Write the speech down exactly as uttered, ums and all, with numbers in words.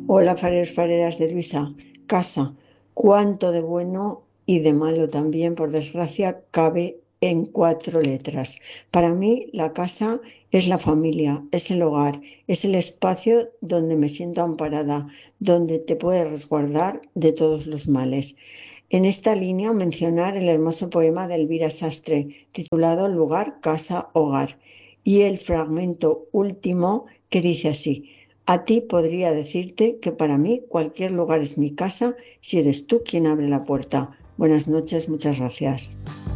Hola, fareros, fareras de Luisa. Casa. Cuánto de bueno y de malo también, por desgracia, cabe en cuatro letras. Para mí, la casa es la familia, es el hogar, es el espacio donde me siento amparada, donde te puedes resguardar de todos los males. En esta línea mencionar el hermoso poema de Elvira Sastre, titulado Lugar, casa, hogar, y el fragmento último que dice así: a ti podría decirte que para mí cualquier lugar es mi casa si eres tú quien abre la puerta. Buenas noches, muchas gracias.